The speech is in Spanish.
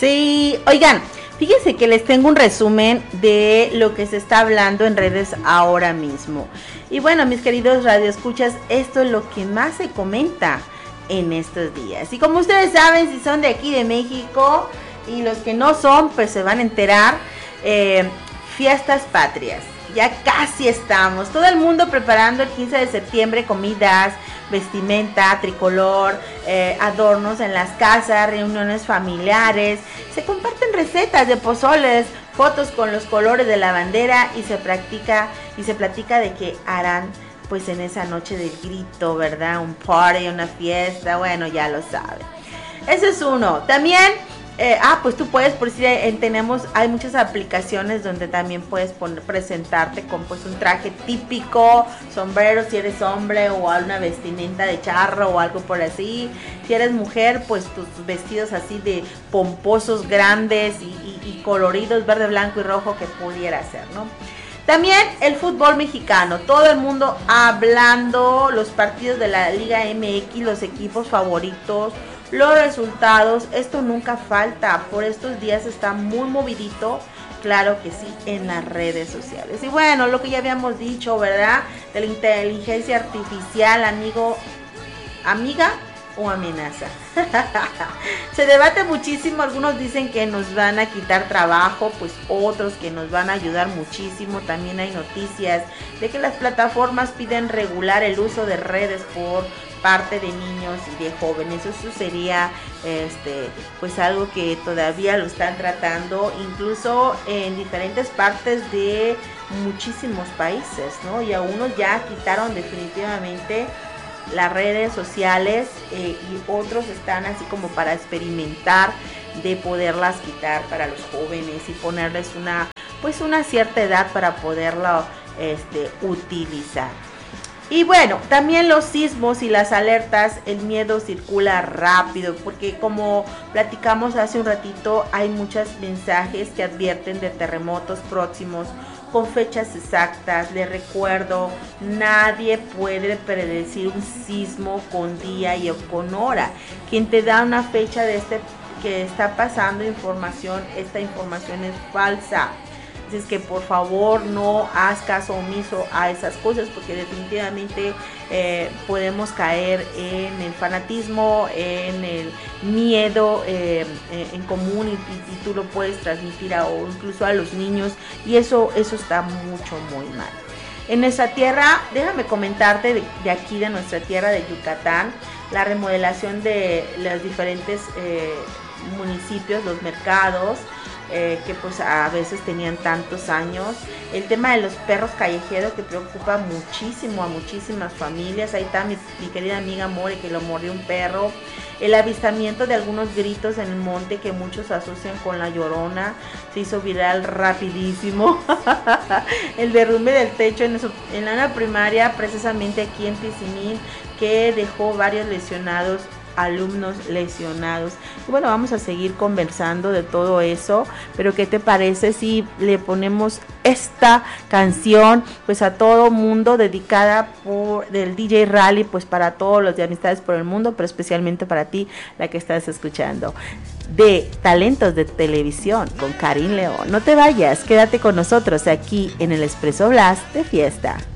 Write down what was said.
Sí, oigan, fíjense que les tengo un resumen de lo que se está hablando en redes ahora mismo. Y bueno, mis queridos radioescuchas, esto es lo que más se comenta en estos días. Y como ustedes saben, si son de aquí de México y los que no son, pues se van a enterar, fiestas patrias. Ya casi estamos, todo el mundo preparando el 15 de septiembre comidas, vestimenta, tricolor, adornos en las casas, reuniones familiares, se comparten recetas de pozoles, fotos con los colores de la bandera y se platica de que harán pues en esa noche del grito, ¿verdad? Un party, una fiesta, bueno, ya lo saben. Ese es uno. También pues tú puedes, por si hay muchas aplicaciones donde también puedes presentarte con pues un traje típico, sombrero si eres hombre o una vestimenta de charro o algo por así. Si eres mujer, pues tus vestidos así de pomposos, grandes y coloridos, verde, blanco y rojo que pudiera ser, ¿no? También el fútbol mexicano, todo el mundo hablando, los partidos de la Liga MX, los equipos favoritos, los resultados, esto nunca falta, por estos días está muy movidito, claro que sí, en las redes sociales. Y bueno, lo que ya habíamos dicho, ¿verdad? De la inteligencia artificial, amiga o amenaza. Se debate muchísimo, algunos dicen que nos van a quitar trabajo, pues otros que nos van a ayudar muchísimo. También hay noticias de que las plataformas piden regular el uso de redes por parte de niños y de jóvenes. Eso sería pues algo que todavía lo están tratando, incluso en diferentes partes de muchísimos países, ¿no? Y a unos ya quitaron definitivamente las redes sociales y otros están así como para experimentar de poderlas quitar para los jóvenes y ponerles una cierta edad para poderlo utilizar. Y bueno, también los sismos y las alertas, el miedo circula rápido, porque como platicamos hace un ratito, hay muchos mensajes que advierten de terremotos próximos con fechas exactas. Les recuerdo, nadie puede predecir un sismo con día y con hora. Quien te da una fecha de que está pasando esta información es falsa. Es que por favor no haz caso omiso a esas cosas, porque definitivamente podemos caer en el fanatismo, en el miedo en común y tú lo puedes transmitir o incluso a los niños, y eso está muy mal. En nuestra tierra, déjame comentarte de aquí de nuestra tierra de Yucatán, la remodelación de los diferentes municipios, los mercados, que pues a veces tenían tantos años. El tema de los perros callejeros que preocupa muchísimo a muchísimas familias. Ahí está mi querida amiga More, que lo mordió un perro. El avistamiento de algunos gritos en el monte que muchos asocian con la Llorona, se hizo viral rapidísimo. El derrumbe del techo en una primaria, precisamente aquí en Tizimín, que dejó varios alumnos lesionados. Y bueno, vamos a seguir conversando de todo eso, pero ¿qué te parece si le ponemos esta canción pues a todo mundo, dedicada del DJ Rally, pues para todos los de Amistades por el Mundo, pero especialmente para ti, la que estás escuchando, de Talentos de Televisión con Karin León? No te vayas, quédate con nosotros aquí en el Expreso Blast de Fiesta.